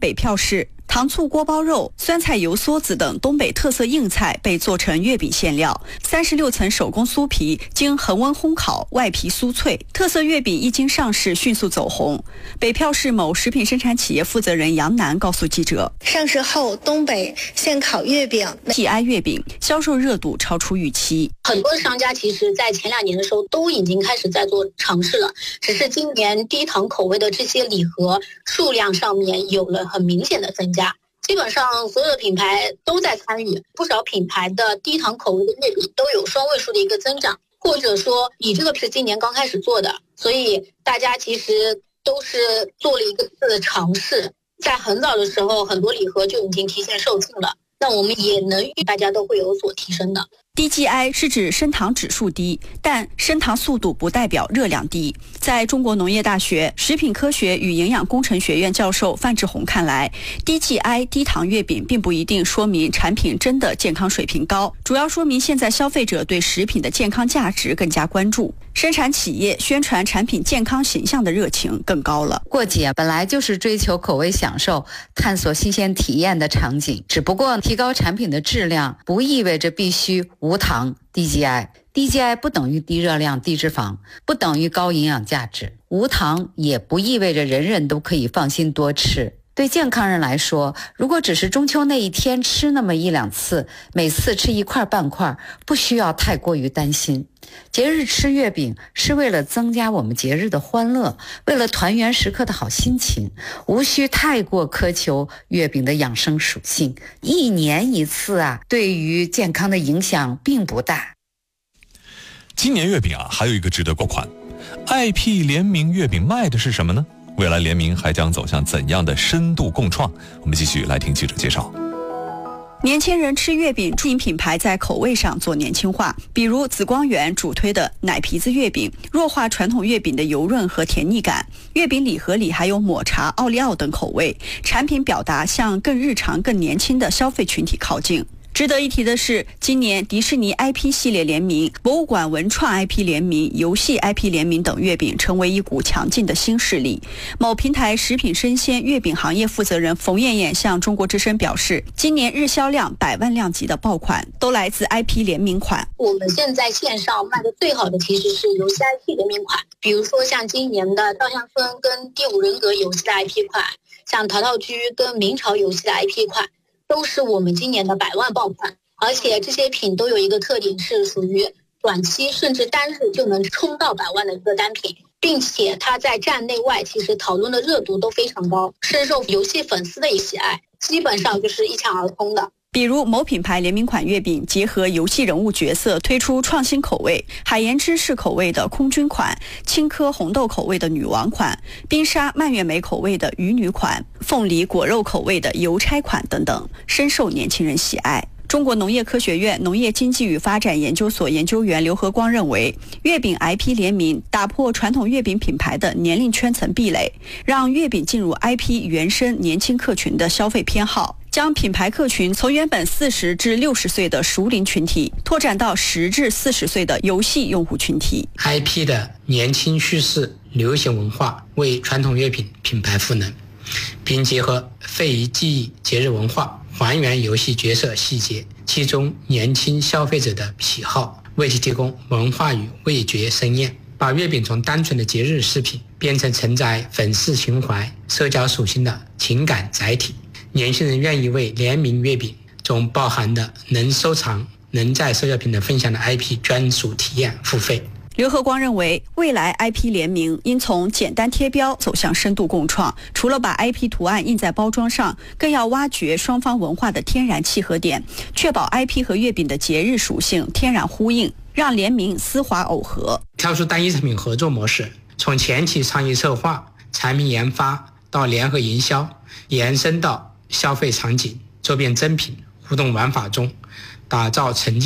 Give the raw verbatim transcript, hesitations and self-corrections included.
北票市，糖醋锅包肉、酸菜油梭子等东北特色硬菜被做成月饼馅料，三十六层手工酥皮经恒温烘烤，外皮酥脆。特色月饼一经上市，迅速走红。北票市某食品生产企业负责人杨楠告诉记者， 上市后，东北现烤月饼、 T I 月饼销售热度超出预期。 很多商家其实在前两年的时候都已经开始在做尝试了，只是今年低糖口味的这些礼盒数量上面有了很明显的增加。基本上所有的品牌都在参与，不少品牌的低糖口味的月饼都有双位数的一个增长，或者说你这个是今年刚开始做的，所以大家其实都是做了一个次的尝试，在很早的时候很多礼盒就已经提前售罄了，那我们也能预大家都会有所提升的。 低 G I 是指升糖指数低，但升糖速度不代表热量低。在中国农业大学食品科学与营养工程学院教授范志红看来，低 G I 低糖月饼并不一定说明产品真的健康水平高，主要说明现在消费者对食品的健康价值更加关注，生产企业宣传产品健康形象的热情更高了。 过节本来就是追求口味享受、探索新鲜体验的场景，只不过提高产品的质量不意味着必须无糖低 G I， 低 G I 不等于低热量低脂肪，不等于高营养价值，无糖也不意味着人人都可以放心多吃。对健康人来说，如果只是中秋那一天吃那么一两次，每次吃一块半块，不需要太过于担心。节日吃月饼是为了增加我们节日的欢乐，为了团圆时刻的好心情，无需太过苛求月饼的养生属性。一年一次啊，对于健康的影响并不大。 今年月饼啊，还有一个值得过款 I P 联名月饼卖的是什么呢？未来联名还将走向怎样的深度共创？我们继续来听记者介绍。 年轻人吃月饼，著名品牌在口味上做年轻化，比如紫光园主推的奶皮子月饼，弱化传统月饼的油润和甜腻感。月饼礼盒里还有抹茶、奥利奥等口味，产品表达向更日常、更年轻的消费群体靠近。值得一提的是，今年迪士尼 I P 系列联名、博物馆文创 I P 联名、游戏 I P 联名等月饼成为一股强劲的新势力。某平台食品生鲜月饼行业负责人冯艳艳向中国之声表示，今年日销量百万量级的爆款都来自 I P 联名款。 我们现在线上卖的最好的其实是游戏 I P 联名款，比如说像今年的稻香村跟第五人格游戏的 I P 款，像淘淘居跟明朝游戏的 I P 款，都是我们今年的百万爆款。而且这些品都有一个特点，是属于短期甚至单日就能冲到百万的一个单品，并且它在站内外其实讨论的热度都非常高，深受游戏粉丝的喜爱，基本上就是一抢而空的。 比如某品牌联名款月饼结合游戏人物角色推出创新口味，海盐芝士口味的空军款，青稞红豆口味的女王款，冰沙蔓越莓口味的鱼女款，凤梨果肉口味的邮差款等等，深受年轻人喜爱。中国农业科学院农业经济与发展研究所研究员刘和光认为，月饼 I P 联名打破传统月饼品牌的年龄圈层壁垒，让月饼进入 I P 原生年轻客群的消费偏好，将品牌客群从原本四十至六十岁的熟龄群体拓展到十至四十岁的游戏用户群体。 I P 的年轻叙事、流行文化为传统月饼品牌赋能，并结合非遗技艺、节日文化还原游戏角色细节，其中年轻消费者的喜好，为其提供文化与味觉盛宴，把月饼从单纯的节日饰品变成承载粉丝情怀、社交属性的情感载体。年轻人愿意为联名月饼中包含的能收藏、能在社交平台分享的 I P 专属体验付费。 刘和光认为，未来 I P 联名应从简单贴标走向深度共创，除了把 I P 图案印在包装上，更要挖掘双方文化的天然契合点，确保 I P 和月饼的节日属性天然呼应，让联名丝滑耦合。 跳出单一产品合作模式，从前期创意策划、产品研发到联合营销，延伸到消费场景、周边增品、互动玩法中，打造沉浸